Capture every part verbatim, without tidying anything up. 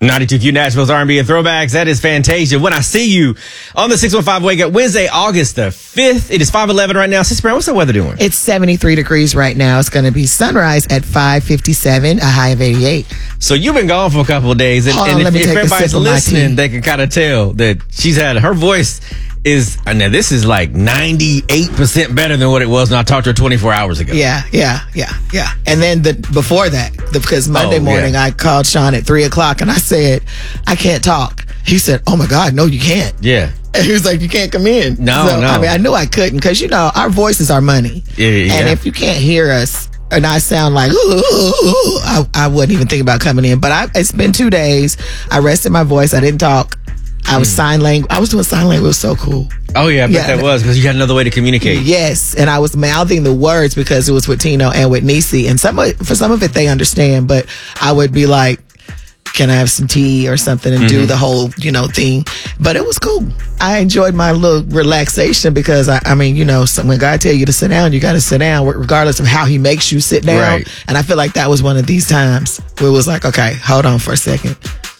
ninety-two Q Nashville's R and B and Throwbacks. That is Fantasia. When I See You on the six one five Wake Up, Wednesday, August the fifth. It is five eleven right now. Sister Brown, what's the weather doing? It's seventy-three degrees right now. It's going to be sunrise at five fifty-seven, a high of eighty-eight. So you've been gone for a couple of days. And, Hold and on, if, let me if take a everybody's sip of my listening, tea. they can kind of tell that she's had, her voice is, I know this is like ninety-eight percent better than what it was when I talked to her twenty-four hours ago. Yeah, yeah, yeah, yeah. And then the before that, the, because Monday Oh, morning yeah. I called Sean at three o'clock and I said, I can't talk. He said, oh my God, no, you can't. Yeah. And he was like, you can't come in. No, so, no. I mean, I knew I couldn't because, you know, our voices are money. Yeah, yeah, and yeah. if you can't hear us and I sound like, ooh, ooh, ooh, I, I wouldn't even think about coming in. But I, it's been two days. I rested my voice. I didn't talk. I was sign language. I was doing sign language. It was so cool. Oh, yeah, I bet Yeah. that was because you had another way to communicate. Yes, and I was mouthing the words because it was with Tino and with Niecy, and some of it, for some of it they understand, but I would be like, "Can I have some tea or something?" and do the whole, you know, thing. But it was cool. I enjoyed my little relaxation because I, I mean, you know, some, when God tell you to sit down, you got to sit down, regardless of how He makes you sit down. Right. And I feel like that was one of these times where it was like, okay, hold on for a second.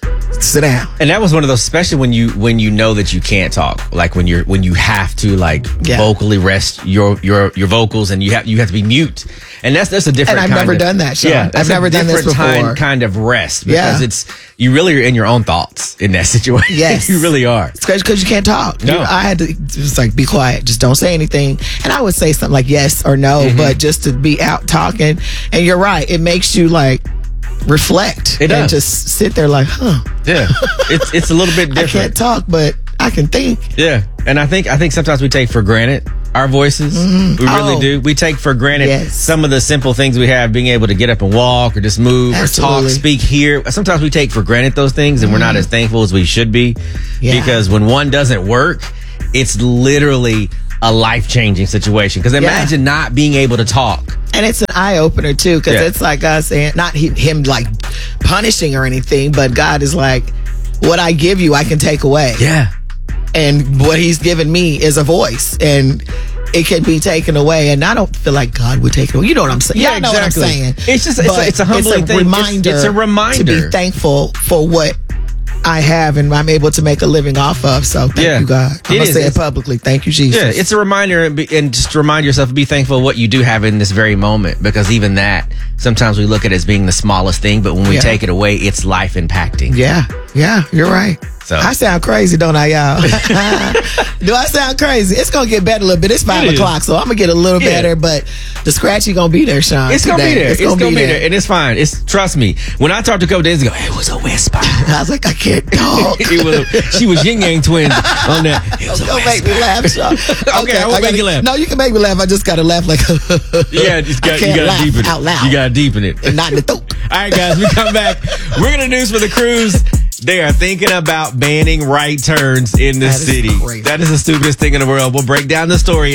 Sit down. And that was one of those, especially when you when you know that you can't talk, like when you're when you have to like Yeah. vocally rest your your your vocals, and you have you have to be mute, and that's that's a different. And I've kind never of, done that, Sean. Yeah, I've that's a never done this different before. Kind, kind of rest because Yeah. it's you really are in your own thoughts in that situation. Yes. you really are. It's because you can't talk. No. You know, I had to just like be quiet, just don't say anything. And I would say something like yes or no, Mm-hmm. but just to be out talking. And you're right, it makes you like reflect It and does. just sit there like, huh, Yeah, it's it's a little bit I different. can't talk, but I can think. Yeah, and I think I think sometimes we take for granted our voices. We really Oh. do. We take for granted Yes. some of the simple things we have, being able to get up and walk, or just move, or Absolutely. talk, speak, hear. Sometimes we take for granted those things, and we're not as thankful as we should be. Yeah. Because when one doesn't work, it's literally a life changing situation. Because imagine not being able to talk. And it's an eye opener too, because Yeah. it's like God saying, not he, him like punishing or anything, but God is like, what I give you, I can take away. Yeah. And what He's given me is a voice, and it can be taken away. And I don't feel like God would take it away. You know what I'm saying? Yeah, Y'all know exactly. what I'm saying. It's just- it's a- But it's a humbling thing. It's- reminder. it's a reminder. to be thankful for what I have and I'm able to make a living off of. So thank Yeah. you, God. I'm It gonna is. say it It's- publicly. Thank you, Jesus. Yeah, it's a reminder, and, be, and just to remind yourself, be thankful of what you do have in this very moment, because even that, sometimes we look at it as being the smallest thing, but when we Yeah. take it away, it's life impacting. Yeah, yeah, you're right. So- I sound crazy, don't I, y'all? Do I sound crazy? It's gonna get better a little bit. It's five It is. o'clock, so I'm gonna get a little Yeah. better. But the scratchy gonna be there, Sean. It's gonna today. be there. It's, gonna, be there. and it's fine. It's trust me. When I talked a couple days ago, it was a whisper. I was like, I can't talk. it was. She was yin yang twins on that. It was a Don't make whisper. me laugh, Sean. Okay, I won't make gotta- you laugh. No, you can make me laugh. I just gotta laugh like. Yeah, just I got, you can't gotta laugh deepen it. out loud. You gotta deepen it. And not in the throat. All right, guys, we come back. We're gonna news for the cruise. They are thinking about banning right turns in the That is city. crazy. That is the stupidest thing in the world. We'll break down the story.